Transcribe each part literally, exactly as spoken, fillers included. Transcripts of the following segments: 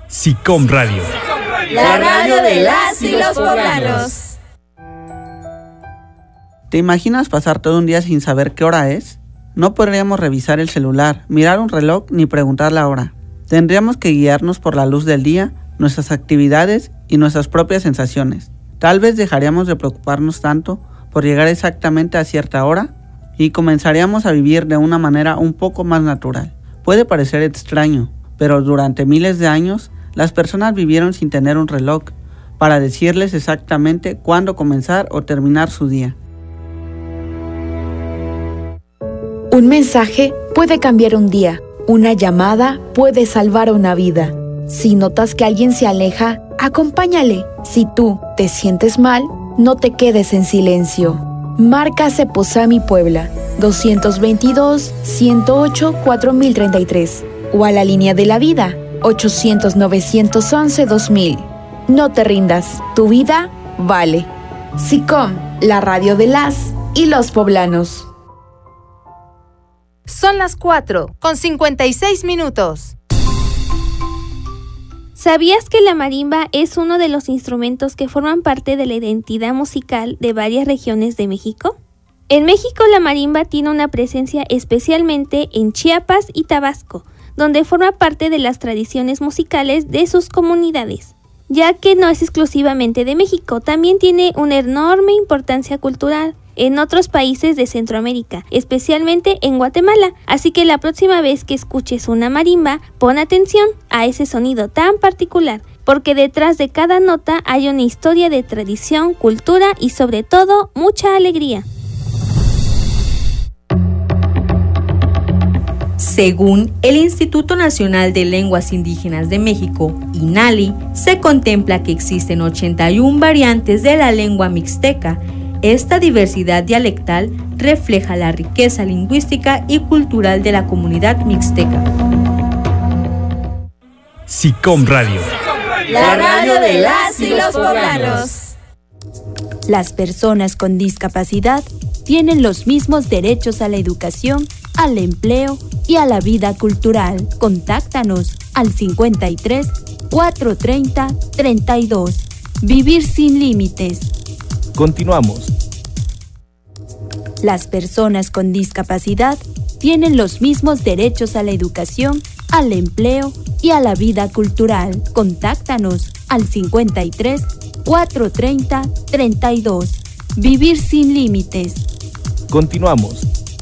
SICOM Radio. La radio de las y los poblanos. ¿Te imaginas pasar todo un día sin saber qué hora es? No podríamos revisar el celular, mirar un reloj ni preguntar la hora. Tendríamos que guiarnos por la luz del día, nuestras actividades y nuestras propias sensaciones. Tal vez dejaríamos de preocuparnos tanto por llegar exactamente a cierta hora y comenzaríamos a vivir de una manera un poco más natural. Puede parecer extraño, pero durante miles de años las personas vivieron sin tener un reloj para decirles exactamente cuándo comenzar o terminar su día. Un mensaje puede cambiar un día. Una llamada puede salvar una vida. Si notas que alguien se aleja, acompáñale. Si tú te sientes mal, no te quedes en silencio. Marca Ceposami Puebla, dos veintidós, ciento ocho, cuatro mil treinta y tres. O a la línea de la vida, ochocientos, novecientos once, dos mil. No te rindas, tu vida vale. SICOM, la radio de las y los poblanos. Son las cuatro, con cincuenta y seis minutos. ¿Sabías que la marimba es uno de los instrumentos que forman parte de la identidad musical de varias regiones de México? En México la marimba tiene una presencia especialmente en Chiapas y Tabasco, donde forma parte de las tradiciones musicales de sus comunidades. Ya que no es exclusivamente de México, también tiene una enorme importancia cultural en otros países de Centroamérica, especialmente en Guatemala. Así que la próxima vez que escuches una marimba, pon atención a ese sonido tan particular, porque detrás de cada nota hay una historia de tradición, cultura y sobre todo mucha alegría. Según el Instituto Nacional de Lenguas Indígenas de México, INALI, se contempla que existen ochenta y una variantes de la lengua mixteca. Esta diversidad dialectal refleja la riqueza lingüística y cultural de la comunidad mixteca. SICOM Radio. La radio de las y los poblanos. Las personas con discapacidad tienen los mismos derechos a la educación, al empleo y a la vida cultural. Contáctanos al cincuenta y tres, cuatrocientos treinta, treinta y dos. Vivir sin límites. Continuamos. Las personas con discapacidad tienen los mismos derechos a la educación, al empleo y a la vida cultural. Contáctanos al cincuenta y tres, cuatrocientos treinta, treinta y dos. Vivir sin límites. Continuamos.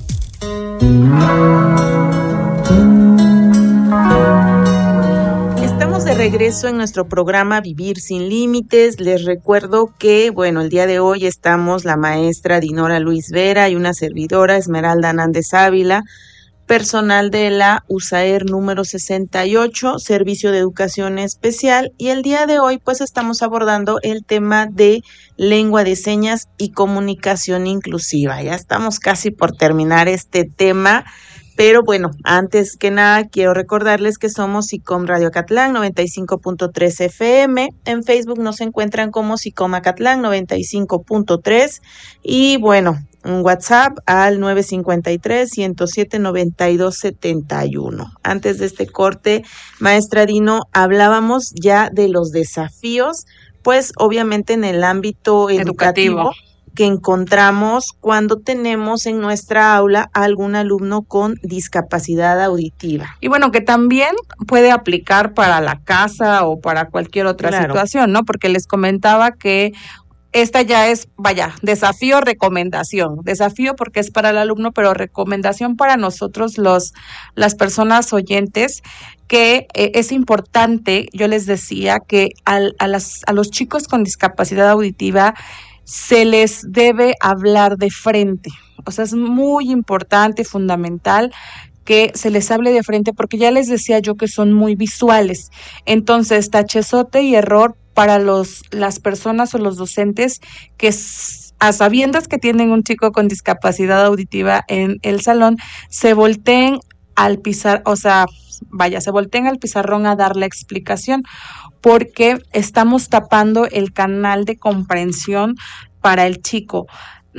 Estamos de regreso en nuestro programa Vivir sin Límites. Les recuerdo que, bueno, el día de hoy estamos la maestra Dinora Luis Vera y una servidora, Esmeralda Hernández Ávila, personal de la USAER número sesenta y ocho, Servicio de Educación Especial, y el día de hoy pues estamos abordando el tema de lengua de señas y comunicación inclusiva. Ya estamos casi por terminar este tema, pero bueno, antes que nada quiero recordarles que somos SICOM Radio Acatlán noventa y cinco punto tres F M, en Facebook nos encuentran como SICOM Acatlán noventa y cinco punto tres y bueno, un WhatsApp al nueve cinco tres, ciento siete, noventa y dos setenta y uno. Antes de este corte, maestra Dino, hablábamos ya de los desafíos, pues obviamente en el ámbito educativo, educativo que encontramos cuando tenemos en nuestra aula a algún alumno con discapacidad auditiva. Y bueno, que también puede aplicar para la casa o para cualquier otra claro. situación, ¿no? Porque les comentaba que esta ya es, vaya, desafío, recomendación. Desafío porque es para el alumno, pero recomendación para nosotros, los las personas oyentes, que eh, es importante, yo les decía, que al, a, las, a los chicos con discapacidad auditiva se les debe hablar de frente. O sea, es muy importante, fundamental, que se les hable de frente, porque ya les decía yo que son muy visuales. Entonces, tachezote y error para los las personas o los docentes que a sabiendas que tienen un chico con discapacidad auditiva en el salón, se volteen al pizarrón, o sea, vaya, se volteen al pizarrón a dar la explicación, porque estamos tapando el canal de comprensión para el chico.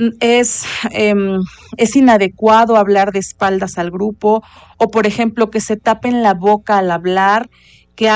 Es, eh, es inadecuado hablar de espaldas al grupo, o por ejemplo que se tapen la boca al hablar